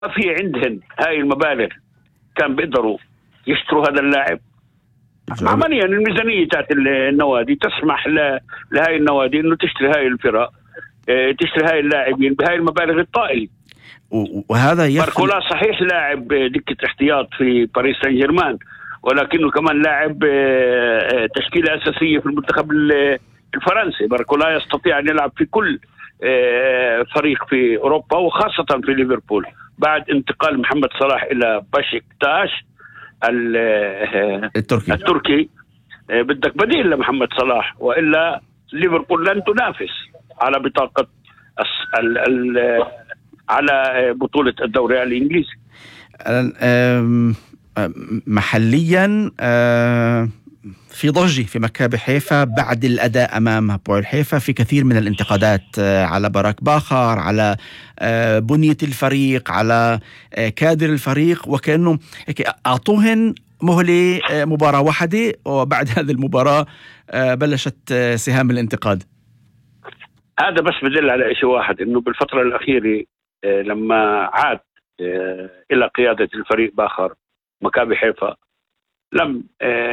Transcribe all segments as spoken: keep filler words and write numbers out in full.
في عندهن هاي المبالغ كان بيقدروا يشتروا هذا اللاعب. عمليا الميزانية تاعت النوادي تسمح لهاي النوادي انه تشتري هاي الفرق، تشتري هاي اللاعبين بهاي المبالغ الطائلة. وهذا يخلق باركولا صحيح لاعب دكة احتياط في باريس سان جيرمان، ولكنه كمان لاعب تشكيلة أساسية في المنتخب الفرنسي. باركولا يستطيع أن يلعب في كل فريق في أوروبا وخاصة في ليفربول. بعد انتقال محمد صلاح إلى باشكتاش التركي, التركي بدك بديل لمحمد صلاح، وإلا ليفربول لن تنافس على بطاقة ال ال على بطولة الدوري الإنجليزي. محليا في ضجة في مكابي حيفا بعد الأداء أمام هابويل حيفا، في كثير من الانتقادات على براك باخر، على بنية الفريق، على كادر الفريق، وكأنه أعطوهن مهلة مباراة واحدة وبعد هذه المباراة بلشت سهام الانتقاد. هذا بس بدل على شيء واحد، إنه بالفترة الأخيرة لما عاد إلى قيادة الفريق باخر مكابي حيفا لم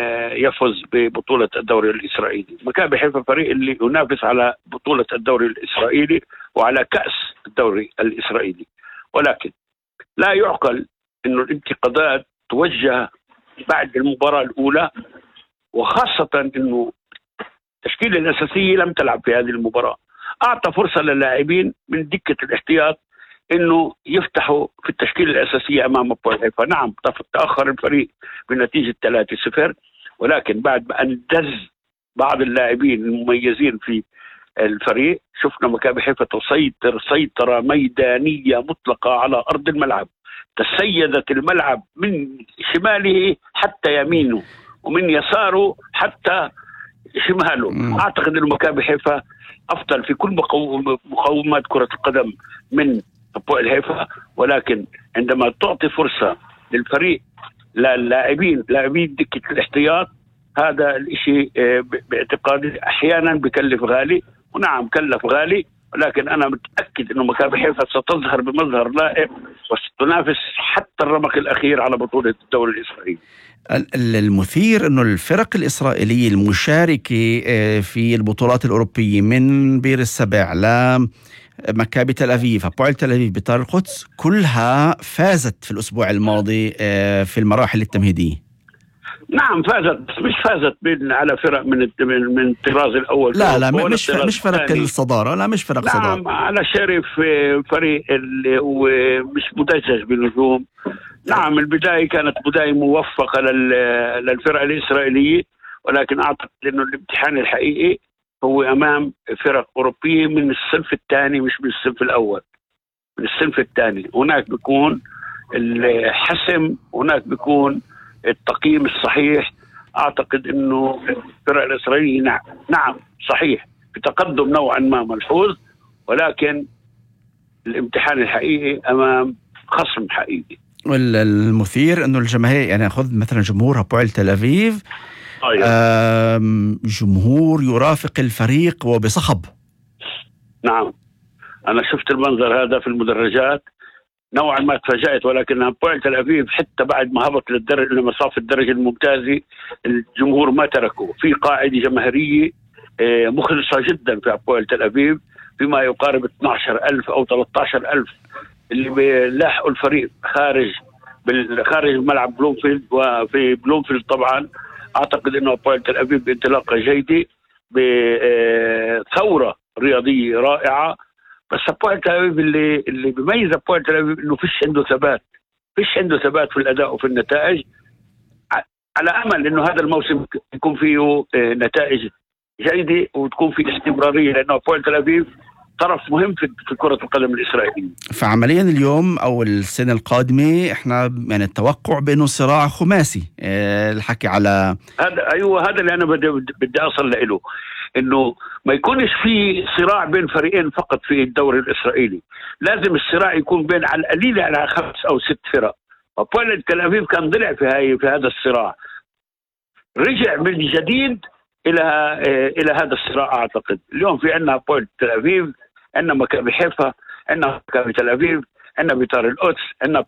يفز ببطولة الدوري الإسرائيلي. مكابي حيفا فريق اللي ينافس على بطولة الدوري الإسرائيلي وعلى كأس الدوري الإسرائيلي، ولكن لا يعقل إنه الانتقادات توجه بعد المباراة الأولى، وخاصة إنه التشكيلة الأساسية لم تلعب في هذه المباراة. أعطى فرصة للاعبين من دكة الاحتياط إنه يفتحوا في التشكيلة الأساسية أمام هابويل حيفا. نعم تأخر الفريق بنتيجة ثلاثة صفر، ولكن بعد ما أنجز بعض اللاعبين المميزين في الفريق شفنا مكابي حيفا تسيطر سيطرة ميدانية مطلقة على أرض الملعب. تسيدت الملعب من شماله حتى يمينه ومن يساره حتى شماله. أعتقد أن مكابي حيفا أفضل في كل مقومات كرة القدم من هابويل حيفا، ولكن عندما تعطي فرصة للفريق للاعبين لاعبين دكة الاحتياط هذا الشيء باعتقادي أحيانا بكلف غالي. ونعم كلف غالي، ولكن أنا متأكد أنه مكابي حيفا ستظهر بمظهر لائق وستنافس حتى الرمق الأخير على بطولة الدوري الإسرائيلي. المثير أنه الفرق الإسرائيلية المشاركة في البطولات الأوروبية من بير السبع ل مكابي تل أبيب، هابويل تل أبيب، بيطار القدس، كلها فازت في الأسبوع الماضي في المراحل التمهيدية. نعم فازت، بس مش فازت من على فرق من من الطراز الأول. لا لا مش مش فرق الصدارة، لا مش فرق نعم صدارة. نعم على شرف فريق اللي هو مش مدجج بنجوم. نعم البداية كانت بداية موفقة للفرق الإسرائيلية، ولكن أعتقد إنه الامتحان الحقيقي هو أمام فرق أوروبية من الصنف الثاني مش من الصنف الأول، من الصنف الثاني. هناك بيكون الحسم، هناك بيكون التقييم الصحيح. أعتقد إنه الفرق الإسرائيلية نعم, نعم صحيح بتقدم نوعا ما ملحوظ، ولكن الامتحان الحقيقي أمام خصم حقيقي. والمثير إنه الجماهير، يعني خذ مثلا جمهور هابويل تل أبيب، جمهور يرافق الفريق وبصخب. نعم أنا شفت المنظر هذا في المدرجات، نوعا ما تفاجأت، ولكن هابويل تل أبيب حتى بعد ما هبط للدرجة لمصاف الدرجة الممتازة الجمهور ما تركوا. في قاعدة جماهيرية مخلصة جدا في هابويل تل أبيب، بما يقارب اثني عشر ألف أو ثلاثة عشر ألف اللي بيلاحقوا الفريق خارج خارج ملعب بلومفيلد. وفي بلومفيلد طبعا أعتقد أنه هابويل تل أبيب بانطلاقة جيدة بثورة رياضية رائعة. بس هابويل تل أبيب اللي اللي بيميز هابويل تل أبيب إنه فيش عنده ثبات، فيش عنده ثبات في الأداء وفي النتائج. على أمل إنه هذا الموسم يكون فيه نتائج جيدة وتكون في استمرارية، لأنه هابويل تل أبيب طرف مهم في كرة القدم الإسرائيلية. فعمليا اليوم أو السنة القادمة إحنا يعني التوقع بأنه صراع خماسي. أه الحكي على هذا، أيوة هذا اللي أنا بدي بدي أصل له، إنه ما يكونش في صراع بين فريقين فقط في الدوري الإسرائيلي. لازم الصراع يكون بين على القليل على خمس أو ست فرق. هابويل تل أبيب كان ضلع في هاي في هذا الصراع، رجع من جديد إلى إلى هذا الصراع. أعتقد اليوم في عندنا هابويل تل أبيب، عندنا مكابي حيفا، عندنا مكابي تل أبيب، عندنا بطار القدس، عندنا